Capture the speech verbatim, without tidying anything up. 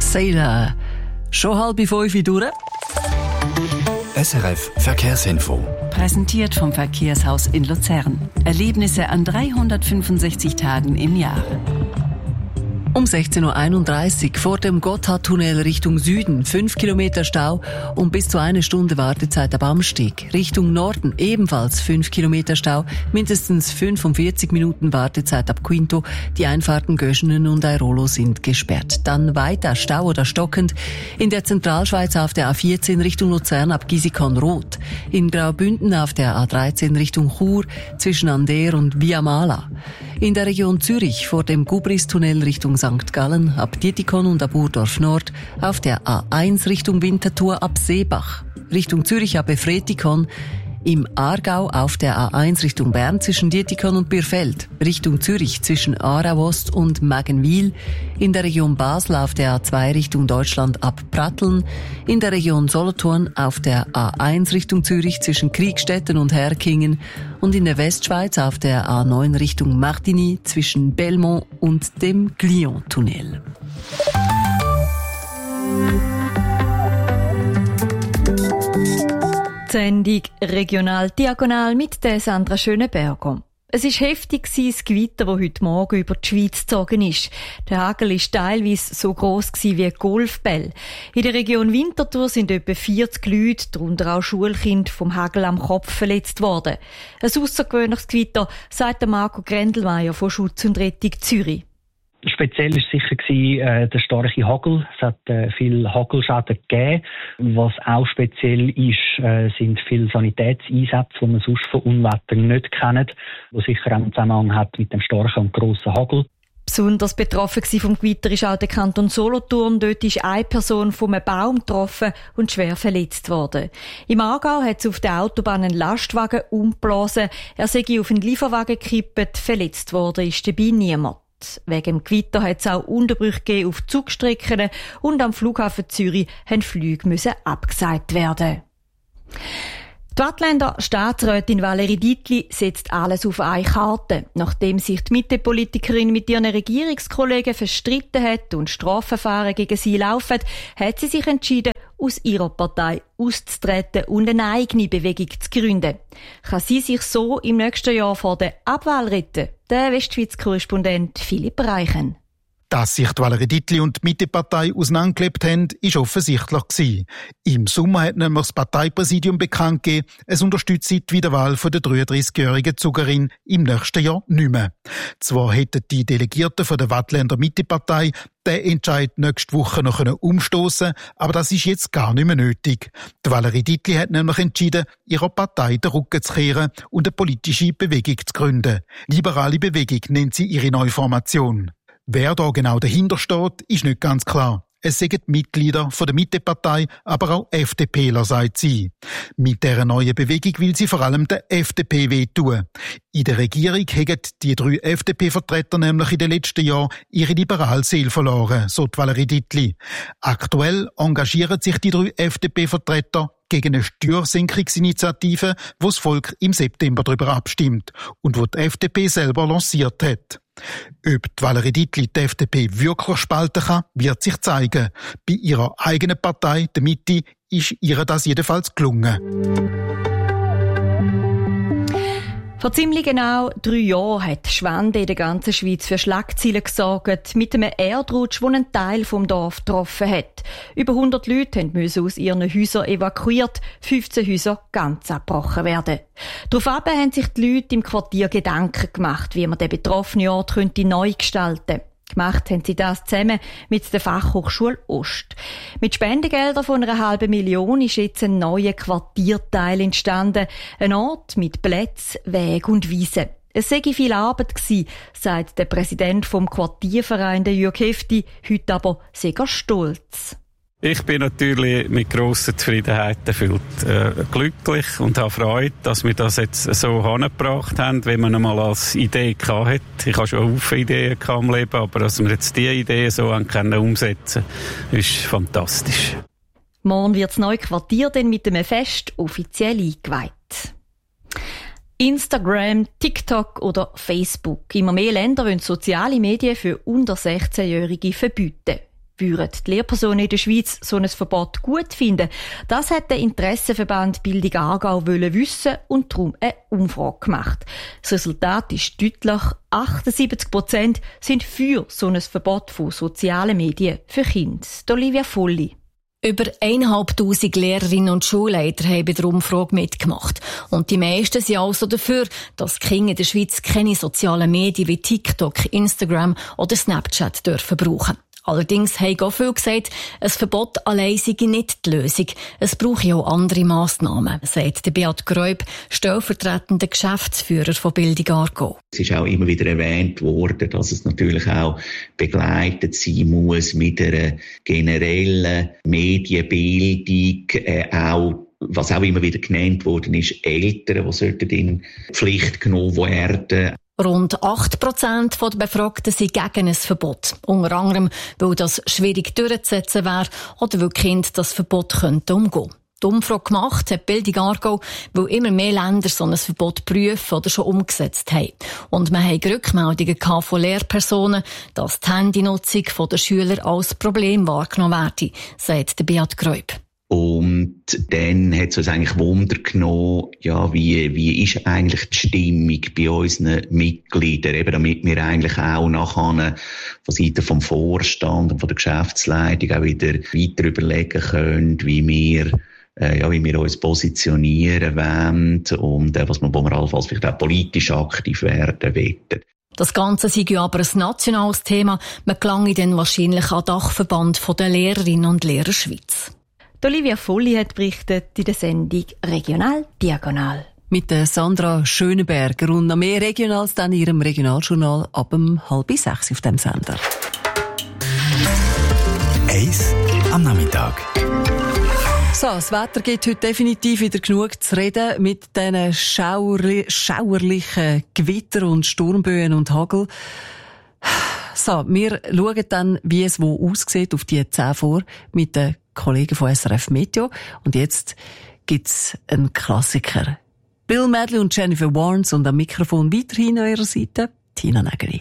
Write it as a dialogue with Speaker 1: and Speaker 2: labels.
Speaker 1: Sailor. Schon halb fünf Uhr durch.
Speaker 2: S R F Verkehrsinfo.
Speaker 1: Präsentiert vom Verkehrshaus in Luzern. Erlebnisse an dreihundertfünfundsechzig Tagen im Jahr. Um sechzehn Uhr einunddreißig vor dem Gotthardtunnel Richtung Süden fünf Kilometer Stau und bis zu eine Stunde Wartezeit ab Amsteg. Richtung Norden ebenfalls fünf Kilometer Stau, mindestens fünfundvierzig Minuten Wartezeit ab Quinto. Die Einfahrten Göschenen und Airolo sind gesperrt. Dann weiter Stau oder stockend in der Zentralschweiz auf der A vierzehn Richtung Luzern ab Gisikon-Rot. In Graubünden auf der A dreizehn Richtung Chur zwischen Ander und Viamala. In der Region Zürich vor dem Gubris-Tunnel Richtung Sankt Gallen ab Dietikon und ab Urdorf Nord, auf der A eins Richtung Winterthur ab Seebach, Richtung Zürich ab Efretikon, im Aargau auf der A eins Richtung Bern zwischen Dietikon und Birfeld, Richtung Zürich zwischen Aarau Ost und Magenwil, in der Region Basel auf der A zwei Richtung Deutschland ab Pratteln, in der Region Solothurn auf der A eins Richtung Zürich zwischen Kriegstetten und Herkingen und in der Westschweiz auf der A neun Richtung Martigny zwischen Belmont und dem Glion-Tunnel.
Speaker 3: Die Sendung «Regional Diagonal» mit der Sandra Schöneberger. Es war heftig, das Gewitter, das heute Morgen über die Schweiz gezogen ist. Der Hagel war teilweise so gross wie Golfbälle. In der Region Winterthur sind etwa vierzig Leute, darunter auch Schulkinder, vom Hagel am Kopf verletzt worden. Ein aussergewöhnliches Gewitter, sagt Marco Grendelmeier von Schutz und Rettung Zürich.
Speaker 4: Speziell war sicher gewesen, äh, der starke Hagel. Es hat äh, viel Hagelschäden gegeben. Was auch speziell ist, äh, sind viele Sanitätseinsätze, die man sonst von Unwettern nicht kennt, die sicher auch einen Zusammenhang hat mit dem starken und grossen Hagel.
Speaker 3: Besonders betroffen vom Gewitter ist auch der Kanton Solothurn. Dort ist eine Person von einem Baum getroffen und schwer verletzt worden. Im Aargau hat es auf der Autobahn einen Lastwagen umgeblasen. Er sei auf einen Lieferwagen gekippt. Verletzt worden ist dabei niemand. Wegen dem Gewitter hat es auch Unterbrüche gegeben auf Zugstrecken und am Flughafen Zürich mussten Flüge müssen abgesagt werden. Die Waadtländer Staatsrätin Valerie Dietli setzt alles auf eine Karte. Nachdem sich die Mitte-Politikerin mit ihren Regierungskollegen verstritten hat und Strafverfahren gegen sie laufen, hat sie sich entschieden, aus ihrer Partei auszutreten und eine eigene Bewegung zu gründen. Kann sie sich so im nächsten Jahr vor der Abwahl retten? Der Westschweiz-Korrespondent Philipp Reichen.
Speaker 5: Dass sich die Valerie Dietli und die Mitte-Partei auseinandergelebt haben, war offensichtlich gewesen. Im Sommer hat nämlich das Parteipräsidium bekannt gegeben, es unterstützt die Wiederwahl von der dreiunddreißigjährigen Zugerin im nächsten Jahr nicht mehr. Zwar hätten die Delegierten von der Waadtländer Mitte-Partei den Entscheid nächste Woche noch umstoßen, aber das ist jetzt gar nicht mehr nötig. Die Valerie Dietli hat nämlich entschieden, ihrer Partei den Rücken zu kehren und eine politische Bewegung zu gründen. Liberale Bewegung nennt sie ihre neue Formation. Wer da genau dahinter steht, ist nicht ganz klar. Es sind die Mitglieder von der Mitte-Partei, aber auch FDPler, sagt sie. Mit dieser neuen Bewegung will sie vor allem der F D P wehtun. In der Regierung haben die drei F D P-Vertreter nämlich in den letzten Jahren ihre Liberalseele verloren, so die Valerie Dietli. Aktuell engagieren sich die drei F D P-Vertreter gegen eine Steuersenkungsinitiative, wo das Volk im September darüber abstimmt und wo die F D P selber lanciert hat. Ob die Valerie Dietli die F D P wirklich spalten kann, wird sich zeigen. Bei ihrer eigenen Partei, der Mitte, ist ihr das jedenfalls gelungen.
Speaker 3: Vor ziemlich genau drei Jahren hat Schwende in der ganzen Schweiz für Schlagzeilen gesorgt, mit einem Erdrutsch, der einen Teil vom Dorf getroffen hat. Über hundert Leute mussten aus ihren Häusern evakuiert, fünfzehn Häuser ganz abgebrochen werden. Daraufhin haben sich die Leute im Quartier Gedanken gemacht, wie man den betroffenen Ort könnte neu gestalten könnte. Gemacht haben sie das zusammen mit der Fachhochschule Ost. Mit Spendengeldern von einer halben Million ist jetzt ein neuer Quartierteil entstanden. Ein Ort mit Plätzen, Wegen und Wiesen. Es sei viel Arbeit gewesen, sagt der Präsident vom Quartierverein, der Jürg Hefti. Heute aber sei er stolz.
Speaker 6: Ich bin natürlich mit grosser Zufriedenheit erfüllt, äh, glücklich und habe Freude, dass wir das jetzt so angebracht haben, wie man einmal als Idee hatte. Ich habe schon viele Ideen im Leben, aber dass wir jetzt diese Idee so haben können umsetzen, ist fantastisch.
Speaker 3: Morgen wird das neue Quartier dann mit einem Fest offiziell eingeweiht. Instagram, TikTok oder Facebook. Immer mehr Länder wollen soziale Medien für unter sechzehnjährige verbieten. Würden die Lehrpersonen in der Schweiz so ein Verbot gut finden? Das hat der Interessenverband Bildung Aargau wollen wissen und darum eine Umfrage gemacht. Das Resultat ist deutlich. achtundsiebzig Prozent sind für so ein Verbot von sozialen Medien für Kinder. Olivia Volli.
Speaker 7: Über eineinhalbtausend Lehrerinnen und Schulleiter haben bei der Umfrage mitgemacht. Und die meisten sind also dafür, dass die Kinder in der Schweiz keine sozialen Medien wie TikTok, Instagram oder Snapchat dürfen brauchen. Allerdings haben auch viele gesagt, ein Verbot allein sei nicht die Lösung. Es brauche auch andere Massnahmen, sagt der Beat Gräub, stellvertretender Geschäftsführer von Bildung Aargau.
Speaker 8: Es ist auch immer wieder erwähnt worden, dass es natürlich auch begleitet sein muss mit einer generellen Medienbildung, äh, auch was auch immer wieder genannt worden ist, Eltern, die sollten in Pflicht genommen werden.
Speaker 7: Rund acht Prozent der Befragten sind gegen ein Verbot. Unter anderem, weil das schwierig durchzusetzen wäre oder weil die Kinder das Verbot könnten umgehen. Die Umfrage gemacht hat Bildung Aargau, weil immer mehr Länder so ein Verbot prüfen oder schon umgesetzt haben. Und wir haben Rückmeldungen von Lehrpersonen, dass die Handynutzung der Schüler als Problem wahrgenommen werde, sagt der Beat Gräub.
Speaker 8: Und dann hat es uns eigentlich Wunder genommen, ja, wie, wie ist eigentlich die Stimmung bei unseren Mitgliedern, eben damit wir eigentlich auch nachher von Seiten vom Vorstand und von der Geschäftsleitung auch wieder weiter überlegen können, wie wir, äh, ja, wie wir uns positionieren wollen und äh, was wir, wo wir allenfalls vielleicht auch politisch aktiv werden wollen.
Speaker 7: Das Ganze sei ja aber ein nationales Thema. Man gelange dann wahrscheinlich an den Dachverband der Lehrerinnen und Lehrer Schweiz.
Speaker 3: Olivia Volli hat berichtet in der Sendung Regional Diagonal.
Speaker 1: Mit der Sandra Schönenberger und noch mehr Regionals dann in ihrem Regionaljournal ab um halb sechs auf dem Sender.
Speaker 2: Eis am Nachmittag.
Speaker 1: So, das Wetter gibt heute definitiv wieder genug zu reden mit diesen schauerli- schauerlichen Gewitter und Sturmböen und Hagel. So, wir schauen dann, wie es wo aussieht, auf die zehn vor mit den Kollegen von S R F Meteo. Und jetzt gibt's einen Klassiker. Bill Medley und Jennifer Warnes und am Mikrofon weiterhin an ihrer Seite Tina Nägeli.